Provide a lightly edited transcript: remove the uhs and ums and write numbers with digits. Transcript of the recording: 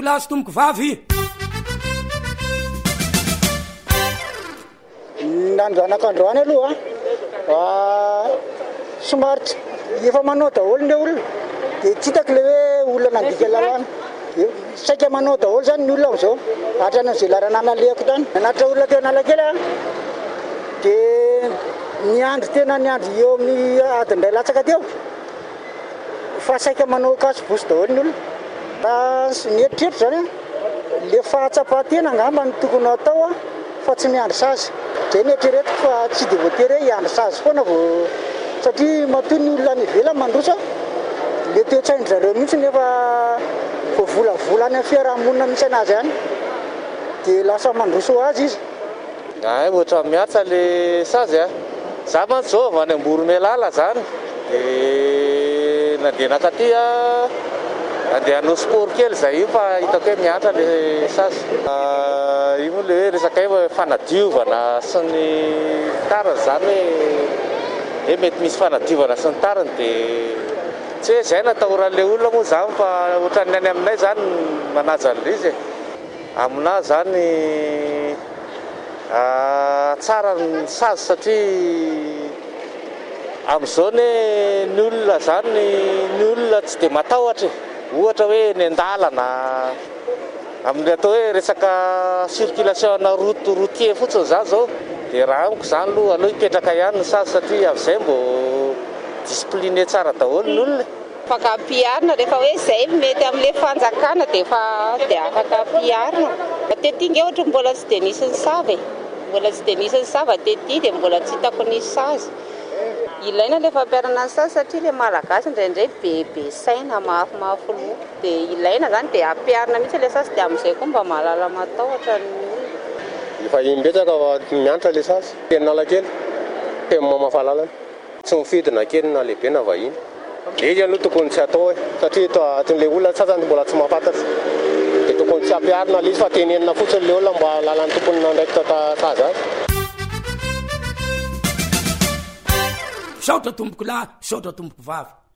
lahy sy tomboko vavy. Nandranakandroany aloha somary efa manao daholo le olona dia tsy hitako le hoe olona nandika lalàna. Saika manao daholo zany ny olona am'izao hatrany izay lalana nalehako tany. Nanatra olona teo Analakely dia niandry tena niandry eo amin'ny adiny iray latsaka teo fa saika manao kaso-bosy daholo ny olona. Ny eritreritro zany le fahatsapatena angamba ny tokony atao fa tsy miandry sazy. Zay ny eritreretiko fa tsy dia voatery hiandry sazy foana vao satria matoa ny olona any ivelany mandroso le toe-tsaindry zareo mihitsy nefa vao volavolany amin'ny fiarahamonina misy anazy any dia lasa mandroso azy izy. Ohatra miatsa le sazy za mantsy zao avy any Amboromelala zany dia nandeha nakaty andeha hanao sport kely zay io fa hitako hoe miatra le sazy. Io moa le hoe resaka hoe fanadiovana sy ny tariny zany hoe mety misy fanadiovana sy ny tariny dia tsy hoe zay natahoran'le olona moa zany fa ohatran'ny any aminay zany manaja an'izy aminahy zany tsara ny sazy satria amin'izao ny olona zany ny olona tsy dia matahotra ohatra hoe ny andalana amin'ny atao hoe resaka circulation routier fotsiny zany zao dia raha amiko zany aloha hipetraka ihany ny sazy satria amin'izay mbo discipliné tsara daholo ny olona. Afaka ampiarina rehefa hoe izay mety amin'ilay fanjakana dia afaka ampiarina. Tetinga ohatra mbola tsy dia nisy ny sava mbola tsy dia nisy ny sava tety dia mbola tsy hitako nisy sazy. Ilaina ilay fampiarana ny sazy satria ilay malagasy indraindray bebe saina mafimafy loha dia ilaina zany dia ampiarina mihitsy ilay sazy dia amin'izay koa mba mahalala matahotra ny olona. Efa imbetsaka mianatra ilay sazy teny Analakely teny mamafalalana tsy mifidina kely na lehibe na vahiny. Izy aloha tokony tsy atao satria atin'ilay olona sasany mbola tsy mahafantatra dia tokony tsy ampiarina ilay izy fa tenenina fotsiny ilay olona mba lalan'ny tompony ndraiky sazy azy. Saotra tomboko lahy, saotra tomboko vavy.